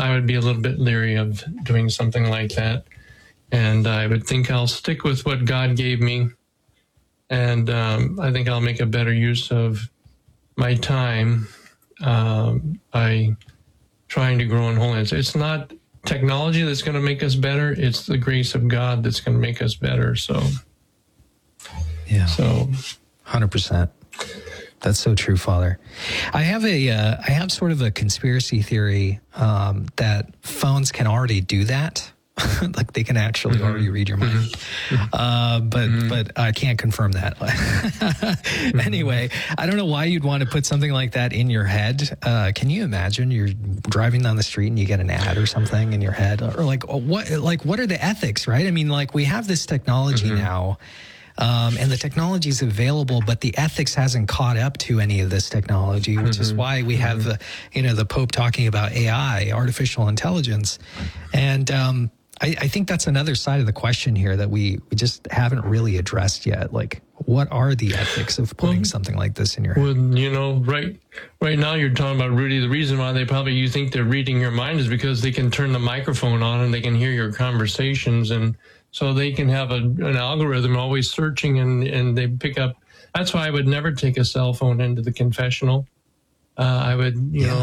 I would be a little bit leery of doing something like that. And I would think I'll stick with what God gave me. And I think I'll make a better use of my time by trying to grow in holiness. It's not technology that's going to make us better. It's the grace of God that's going to make us better. So, yeah. So, 100%. That's so true, Father. I have sort of a conspiracy theory that phones can already do that. Like they can actually already read your mind. But I can't confirm that. Anyway, I don't know why you'd want to put something like that in your head. Can you imagine you're driving down the street and you get an ad or something in your head? Or what are the ethics, right? I mean, like we have this technology now. And the technology is available, but the ethics hasn't caught up to any of this technology, which is why we have the Pope talking about AI, artificial intelligence. And I think that's another side of the question here that we just haven't really addressed yet. Like, what are the ethics of putting something like this in your head? Well, right now you're talking about, Rudy, the reason why you think they're reading your mind is because they can turn the microphone on and they can hear your conversations, and so they can have an algorithm always searching, and they pick up. That's why I would never take a cell phone into the confessional. I would,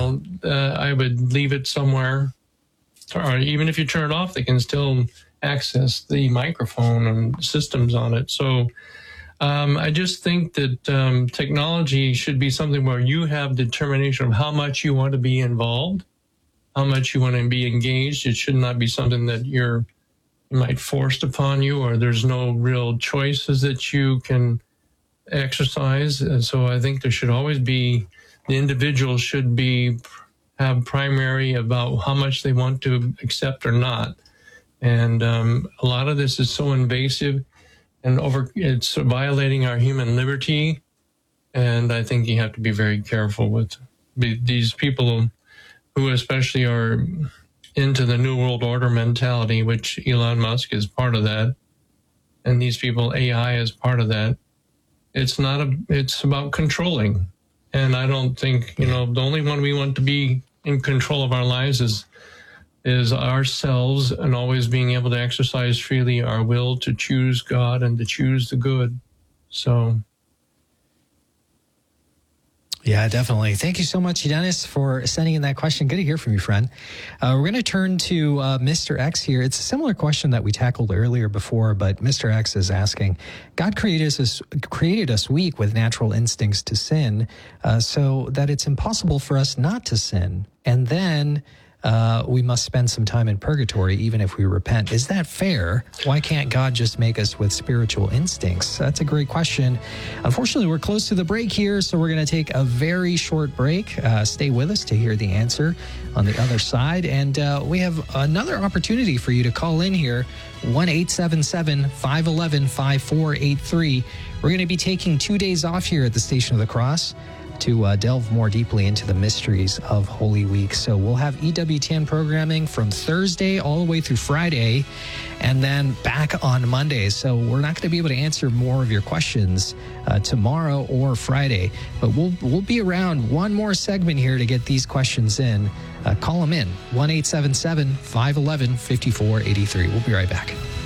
I would leave it somewhere. Or even if you turn it off, they can still access the microphone and systems on it. So I just think that technology should be something where you have determination of how much you want to be involved, how much you want to be engaged. It should not be something that you might forced upon you, or there's no real choices that you can exercise. And so I think there should always be, the individual should have primary about how much they want to accept or not. And a lot of this is so invasive and it's violating our human liberty. And I think you have to be very careful with these people who especially are into the New World Order mentality, which Elon Musk is part of that. And these people, AI is part of that. It's about controlling. And I don't think, the only one we want to be in control of our lives is ourselves, and always being able to exercise freely our will to choose God and to choose the good. So. Yeah, definitely. Thank you so much, Dennis, for sending in that question. Good to hear from you, friend. We're going to turn to Mr. X here. It's a similar question that we tackled earlier before, but Mr. X is asking, God created us weak with natural instincts to sin, so that it's impossible for us not to sin. And then we must spend some time in purgatory even if we repent. Is that fair? Why can't God just make us with spiritual instincts? That's a great question. Unfortunately, we're close to the break here, so we're going to take a very short break. Stay with us to hear the answer on the other side. And we have another opportunity for you to call in here, 1-877-511-5483. We're going to be taking 2 days off here at the Station of the Cross to delve more deeply into the mysteries of Holy Week. So we'll have EWTN programming from Thursday all the way through Friday, and then back on Monday. So we're not going to be able to answer more of your questions tomorrow or Friday, but we'll be around one more segment here to get these questions in. Call them in, 1-877-511-5483. We'll be right back.